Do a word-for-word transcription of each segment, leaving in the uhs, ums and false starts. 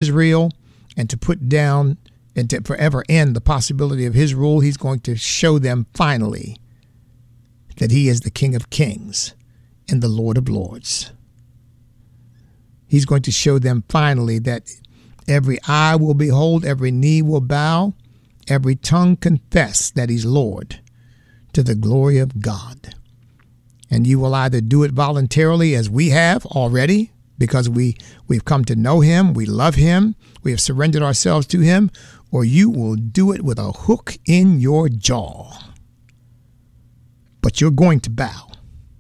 Israel and to put down and to forever end the possibility of his rule. He's going to show them finally that he is the King of Kings and the Lord of Lords. He's going to show them finally that every eye will behold, every knee will bow, every tongue confess that he's Lord, to the glory of God. And you will either do it voluntarily, as we have already, because we, we've come to know him, we love him, we have surrendered ourselves to him, or you will do it with a hook in your jaw. But you're going to bow.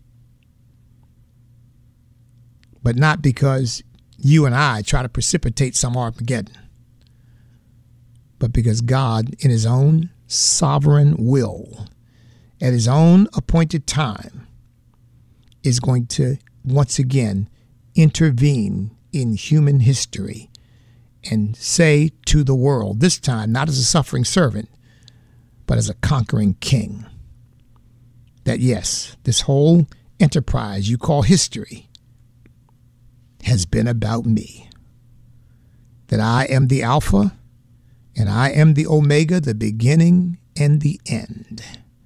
But not because you and I try to precipitate some Armageddon, but because God, in his own sovereign will, at his own appointed time, is going to once again intervene in human history and say to the world, this time not as a suffering servant, but as a conquering king, that yes, this whole enterprise you call history has been about me, that I am the Alpha and I am the Omega, the beginning and the end.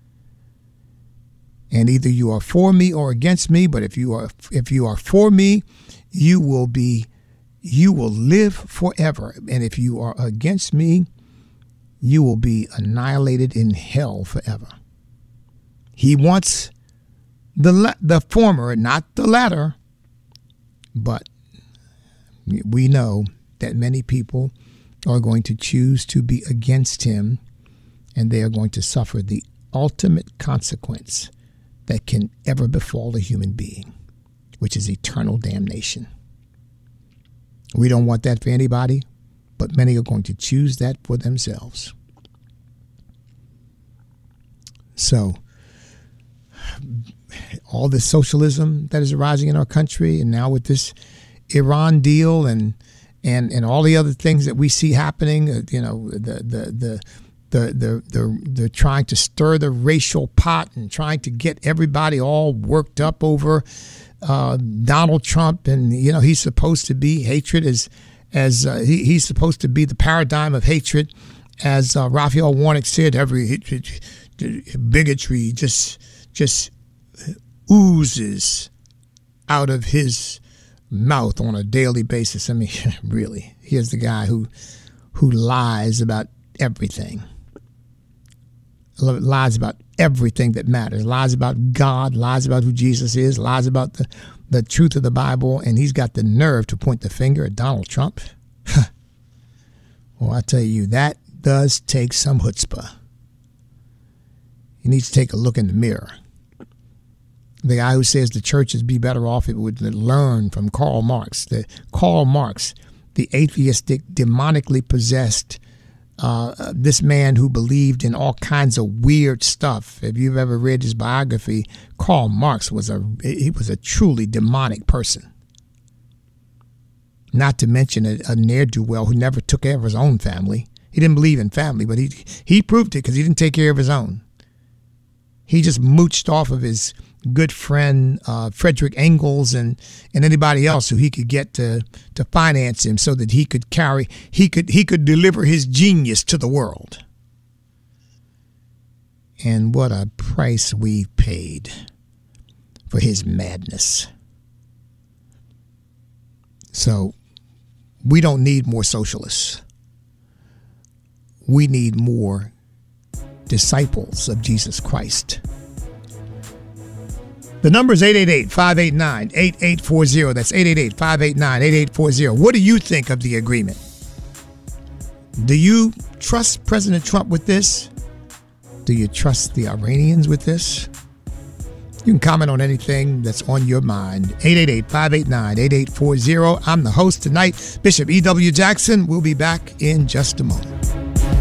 And either you are for me or against me, but if you are if you are for me, you will be you will live forever. And if you are against me, you will be annihilated in hell forever. He wants the la- the former, not the latter. But we know that many people are going to choose to be against him, and they are going to suffer the ultimate consequence that can ever befall a human being, which is eternal damnation. We don't want that for anybody, but many are going to choose that for themselves. So, all this socialism that is arising in our country, and now with this Iran deal and and and all the other things that we see happening, uh, you know, the the the the the the the trying to stir the racial pot and trying to get everybody all worked up over uh, Donald Trump, and you know he's supposed to be hatred as as uh, he, he's supposed to be the paradigm of hatred, as uh, Raphael Warnock said. Every bigotry just just oozes out of his mouth on a daily basis. I mean, really, here's the guy who who lies about everything. Lies about everything that matters. Lies about God. Lies about who Jesus is. Lies about the, the truth of the Bible. And he's got the nerve to point the finger at Donald Trump. Well, I tell you, that does take some chutzpah. You need to take a look in the mirror. The guy who says the church would be better off if it would learn from Karl Marx. The Karl Marx, the atheistic, demonically possessed, uh, this man who believed in all kinds of weird stuff. If you've ever read his biography, Karl Marx was a he was a truly demonic person. Not to mention a, a ne'er-do-well who never took care of his own family. He didn't believe in family, but he he proved it because he didn't take care of his own. He just mooched off of his good friend uh, Frederick Engels and and anybody else who he could get to to finance him so that he could carry he could he could deliver his genius to the world. And what a price we paid for his madness. So we don't need more socialists. We need more disciples of Jesus Christ. The number is eight eight eight, five eight nine, eight eight four zero. That's eight eight eight, five eight nine, eight eight four zero. What do you think of the agreement? Do you trust President Trump with this? Do you trust the Iranians with this? You can comment on anything that's on your mind. eight eight eight, five eight nine, eight eight four zero. I'm the host tonight, Bishop E W. Jackson. We'll be back in just a moment.